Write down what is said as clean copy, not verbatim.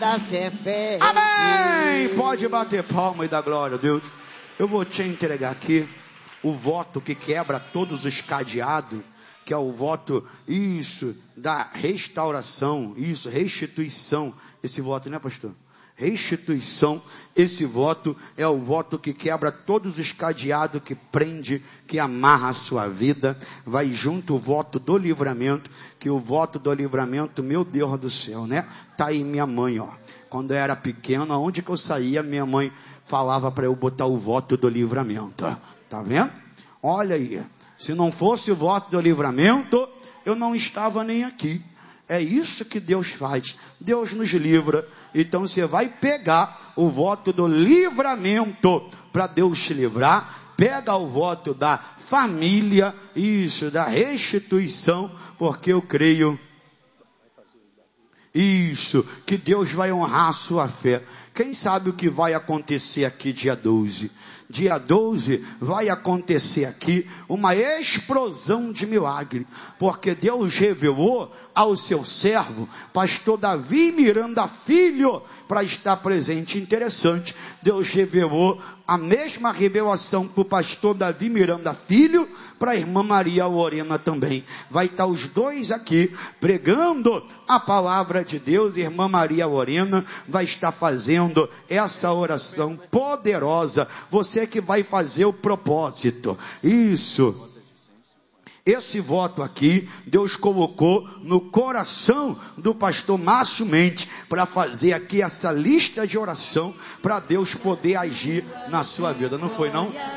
nada se fez. Amém! Pode bater palma e dar glória a Deus. Eu vou te entregar aqui o voto que quebra todos os cadeados, que é o voto, isso, da restauração, isso, restituição. Esse voto, né, pastor? Restituição, esse voto é o voto que quebra todos os cadeados, que prende, que amarra a sua vida. Vai junto o voto do livramento, que o voto do livramento, meu Deus do céu, né? Tá aí minha mãe, ó. Quando eu era pequeno, aonde que eu saía, minha mãe falava para eu botar o voto do livramento. Tá vendo? Olha aí, se não fosse o voto do livramento, eu não estava nem aqui. É isso que Deus faz. Deus nos livra. Então você vai pegar o voto do livramento para Deus te livrar. Pega o voto da família, isso, da restituição, porque eu creio, isso, que Deus vai honrar a sua fé. Quem sabe o que vai acontecer aqui dia 12? Dia 12 vai acontecer aqui uma explosão de milagre, porque Deus revelou ao seu servo, pastor Davi Miranda Filho, para estar presente. Interessante, Deus revelou a mesma revelação para o pastor Davi Miranda Filho, para a irmã Maria Lorena também. Vai estar os dois aqui pregando a palavra de Deus. Irmã Maria Lorena vai estar fazendo essa oração poderosa. Você que vai fazer o propósito. Isso. Esse voto aqui, Deus colocou no coração do pastor Márcio Mendes, para fazer aqui essa lista de oração, para Deus poder agir na sua vida. Não foi, não?